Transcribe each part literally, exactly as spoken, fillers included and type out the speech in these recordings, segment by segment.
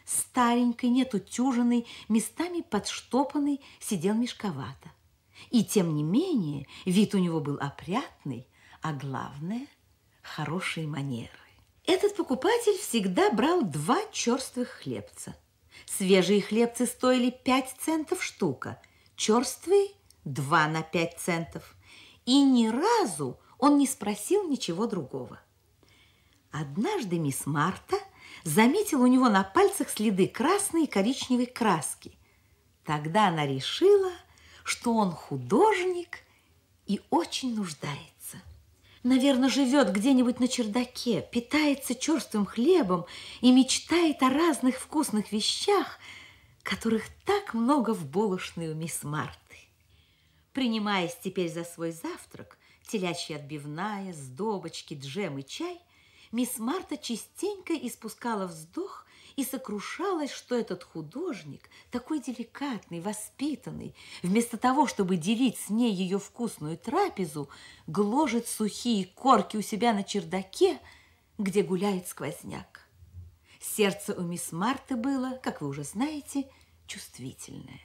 Старенький, неотутюженный, местами подштопанный, сидел мешковато. И тем не менее вид у него был опрятный, а главное – хорошие манеры. Этот покупатель всегда брал два черствых хлебца. Свежие хлебцы стоили пять центов штука, черствые – два на пять центов. И ни разу он не спросил ничего другого. Однажды мисс Марта заметила у него на пальцах следы красной и коричневой краски. Тогда она решила, что он художник и очень нуждается. Наверное, живет где-нибудь на чердаке, питается черствым хлебом и мечтает о разных вкусных вещах, которых так много в булочной у мисс Марты. Принимаясь теперь за свой завтрак, телячья отбивная, сдобочки, джем и чай, мисс Марта частенько испускала вздох и сокрушалась, что этот художник, такой деликатный, воспитанный, вместо того, чтобы делить с ней ее вкусную трапезу, гложет сухие корки у себя на чердаке, где гуляет сквозняк. Сердце у мисс Марты было, как вы уже знаете, чувствительное.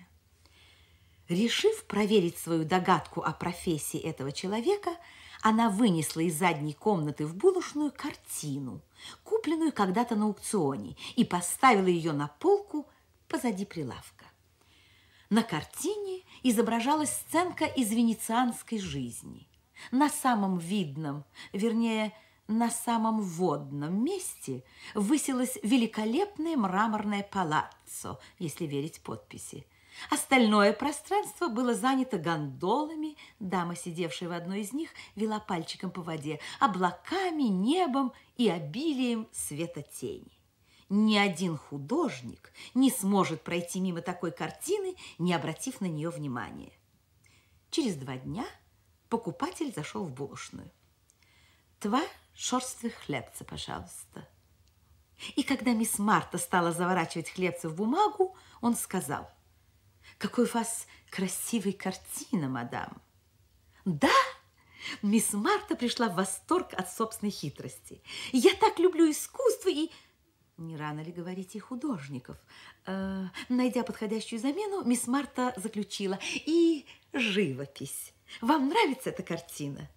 Решив проверить свою догадку о профессии этого человека, она вынесла из задней комнаты в булочную картину, купленную когда-то на аукционе, и поставила ее на полку позади прилавка. На картине изображалась сценка из венецианской жизни. На самом видном, вернее, на самом водном месте высилось великолепное мраморное палаццо, если верить подписи. Остальное пространство было занято гондолами, дама, сидевшая в одной из них, вела пальчиком по воде, облаками, небом и обилием светотени. Ни один художник не сможет пройти мимо такой картины, не обратив на нее внимания. Через два дня покупатель зашел в булочную. «Два шерствых хлебца, пожалуйста». И когда мисс Марта стала заворачивать хлебцы в бумагу, он сказал: «Какой у вас красивая картина, мадам!» «Да!» Мисс Марта пришла в восторг от собственной хитрости. «Я так люблю искусство и...» Не рано ли говорить и художников? Э, найдя подходящую замену, мисс Марта заключила: «И живопись. Вам нравится эта картина?»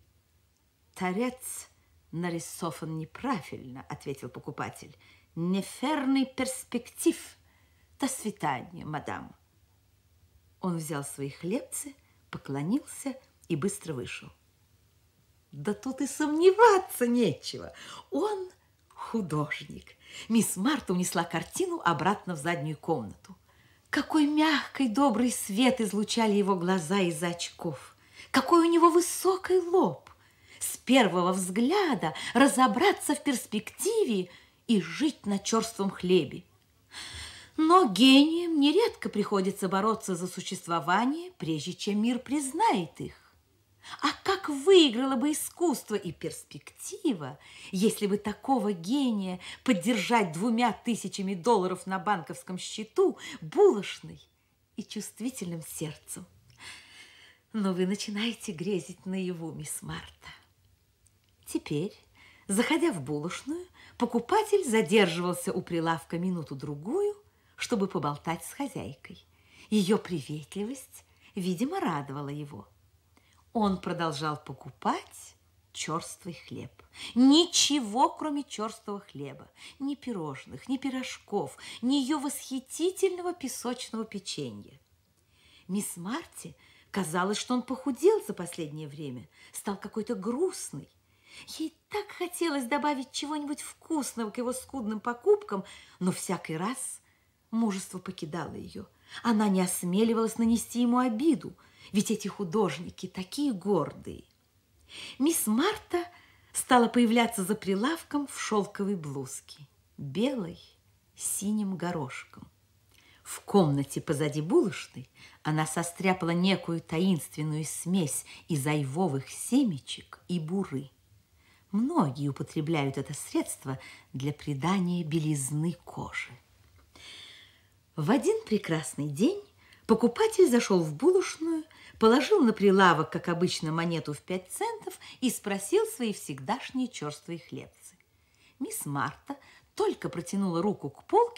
«Торец нарисован неправильно», — ответил покупатель. «Неферный перспектив. До свидания, мадам». Он взял свои хлебцы, поклонился и быстро вышел. Да тут и сомневаться нечего. Он художник. Мисс Марта унесла картину обратно в заднюю комнату. Какой мягкий, добрый свет излучали его глаза из-за очков. Какой у него высокий лоб. С первого взгляда разобраться в перспективе и жить на черством хлебе. Но гениям нередко приходится бороться за существование, прежде чем мир признает их. А как выиграло бы искусство и перспектива, если бы такого гения поддержать двумя тысячами долларов на банковском счету, булочной и чувствительным сердцем? Но вы начинаете грезить наяву, мисс Марта. Теперь, заходя в булочную, покупатель задерживался у прилавка минуту-другую, чтобы поболтать с хозяйкой. Ее приветливость, видимо, радовала его. Он продолжал покупать черствый хлеб. Ничего, кроме черствого хлеба. Ни пирожных, ни пирожков, ни ее восхитительного песочного печенья. Мисс Марте казалось, что он похудел за последнее время, стал какой-то грустный. Ей так хотелось добавить чего-нибудь вкусного к его скудным покупкам, но всякий раз мужество покидало ее. Она не осмеливалась нанести ему обиду, ведь эти художники такие гордые. Мисс Марта стала появляться за прилавком в шелковой блузке, белой, с синим горошком. В комнате позади булочной она состряпала некую таинственную смесь из айвовых семечек и буры. Многие употребляют это средство для придания белизны кожи. В один прекрасный день покупатель зашел в булочную, положил на прилавок, как обычно, монету в пять центов и спросил свои всегдашние черствые хлебцы. Мисс Марта только протянула руку к полке,